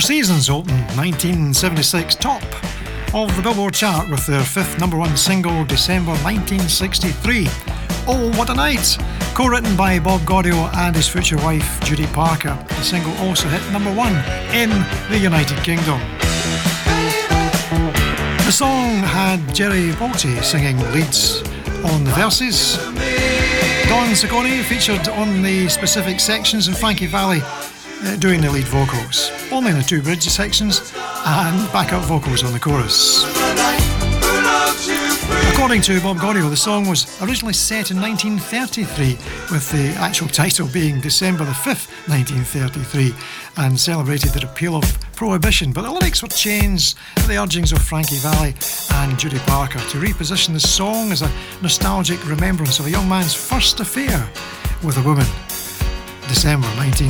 Four Seasons opened 1976 top of the Billboard chart with their fifth number one single, December 1963. Oh, What a Night! Co-written by Bob Gaudio and his future wife, Judy Parker. The single also hit number one in the United Kingdom. The song had Jerry Bolte singing leads on the verses. Don Ciccone featured on the specific sections, and Frankie Valli doing the lead vocals, only in the two bridge sections, and backup vocals on the chorus. According to Bob Gaudio, the song was originally set in 1933, with the actual title being December the 5th, 1933, and celebrated the repeal of Prohibition, but the lyrics were changed at the urgings of Frankie Valli and Judy Parker to reposition the song as a nostalgic remembrance of a young man's first affair with a woman. December 1963.